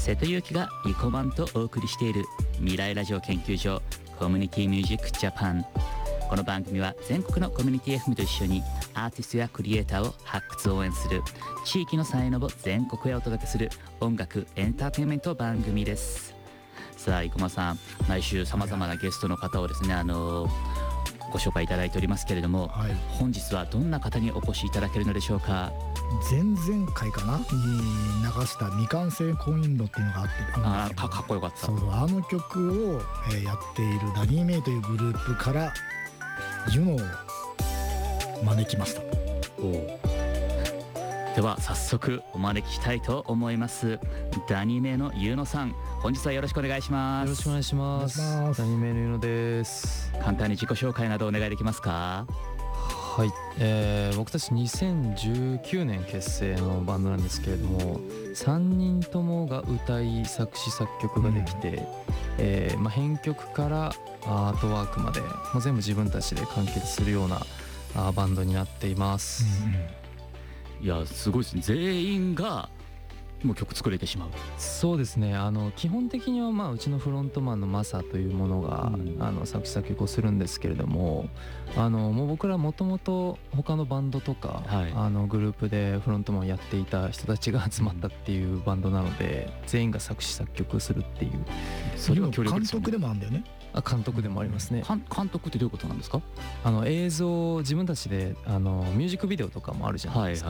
瀬戸裕樹がリコマンとお送りしている未来ラジオ研究所コミュニティミュージックジャパン。この番組は全国のコミュニティ FM と一緒にアーティストやクリエイターを発掘応援する地域の才能を全国へお届けする音楽エンターテインメント番組です。さあ生駒さん、毎週さまざまなゲストの方をですねご紹介いただいておりますけれども、 はい、 本日はどんな方にお越しいただけるのでしょうか。 前々回かなに流した未完成婚姻路っていうのがあってかっこよかった。 そう、あの曲を、やっているダニーメイというグループからユノを招きました。 では早速お招きしたいと思います。ダニーメイのユノさん、本日はよろしくお願いします。 よろしくお願いします。ダニーメイのユノです。 簡単に自己紹介などお願いできますか。 はい、僕たち2019年結成のバンドなんですけれども、3人ともが歌い作詞作曲ができて、編曲からアートワークまでもう全部自分たちで完結するようなバンドになっています。 いやすごいですね。全員がもう曲作れてしまう。 そうですね。基本的にはうちのフロントマンのマサというものが、作詞作曲をするんですけれども、もう僕らもともと他のバンドとか、グループでフロントマンをやっていた人たちが集まったっていうバンドなので、全員が作詞作曲するっていう。 それは協力ですよね。 監督でもあるんだよね。 監督でもありますね。 監督ってどういうことなんですか。 映像自分たちでミュージックビデオとかもあるじゃないですか。